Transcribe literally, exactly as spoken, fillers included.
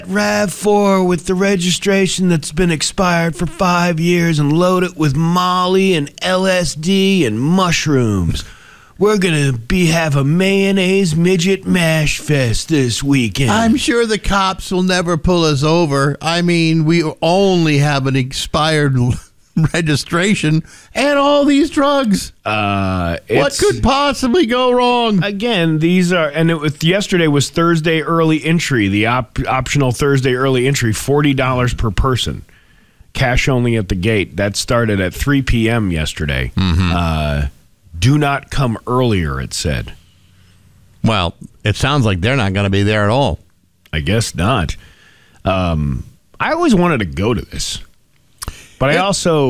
RAV four with the registration that's been expired for five years and load it with Molly and L S D and mushrooms. We're going to be have a mayonnaise midget mash fest this weekend. I'm sure the cops will never pull us over. I mean, we only have an expired registration and all these drugs. Uh, what could possibly go wrong? Again, these are, and it was, yesterday was Thursday early entry, the op, optional Thursday early entry, forty dollars per person. Cash only at the gate. That started at three p.m. yesterday. Mm-hmm. Uh, do not come earlier, it said. Well, it sounds like they're not going to be there at all. I guess not. Um, I always wanted to go to this, but I also